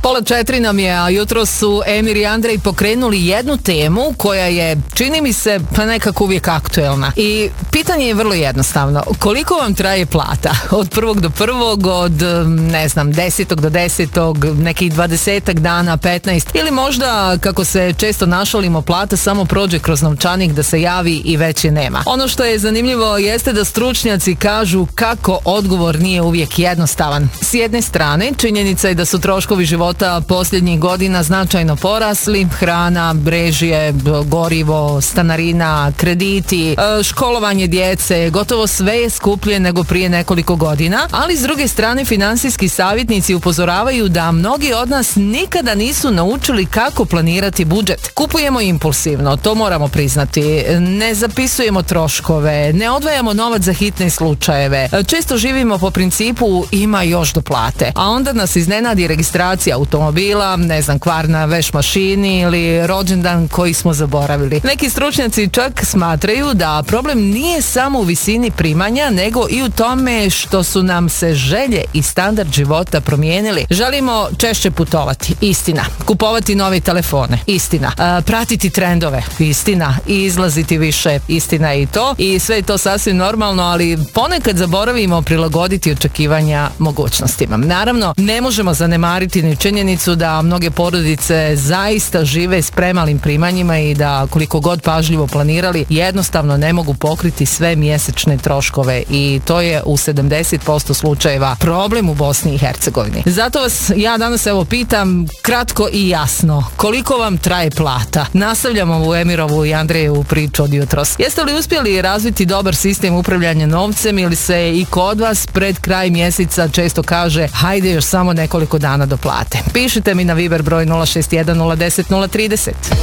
3:30 nam je, a jutro su Emir i Andrej pokrenuli jednu temu koja je, čini mi se, pa nekako uvijek aktuelna. I pitanje je vrlo jednostavno. Koliko vam traje plata? Od 1. do 1., od, 10. do 10., nekih 20 dana, 15, ili možda, kako se često našalimo, plata samo prođe kroz novčanik da se javi i već je nema. Ono što je zanimljivo jeste da stručnjaci kažu kako odgovor nije uvijek jednostavan. S jedne strane, činjenica je da su troškovi života posljednjih godina značajno porasli, hrana, režije, gorivo, stanarina, krediti, školovanje djece, gotovo sve je skuplje nego prije nekoliko godina, ali s druge strane finansijski savjetnici upozoravaju da mnogi od nas nikada nisu naučili kako planirati budžet. Kupujemo impulsivno, to moramo priznati, ne zapisujemo troškove, ne odvajamo novac za hitne slučajeve, često živimo po principu ima još do plate, a onda nas iznenadi registracija automobila, kvar na veš mašini ili rođendan koji smo zaboravili. Neki stručnjaci čak smatraju da problem nije samo u visini primanja, nego i u tome što su nam se želje i standard života promijenili. Želimo češće putovati, istina. Kupovati nove telefone, istina. Pratiti trendove, istina. I izlaziti više, istina i to. I sve je to sasvim normalno, ali ponekad zaboravimo prilagoditi očekivanja mogućnostima. Naravno, ne možemo zanemariti ni činjenicu da mnoge porodice zaista žive s premalim primanjima i da koliko god pažljivo planirali, jednostavno ne mogu pokriti sve mjesečne troškove i to je u 70% slučajeva problem u Bosni i Hercegovini. Zato vas ja danas pitam kratko i jasno, koliko vam traje plata? Nastavljamo u Emirovu i Andrejevu priču od jutros. Jeste li uspjeli razviti dobar sistem upravljanja novcem ili se i kod vas pred kraj mjeseca često kaže hajde još samo nekoliko dana do plate? Pišite mi na Viber broj 061 010 030.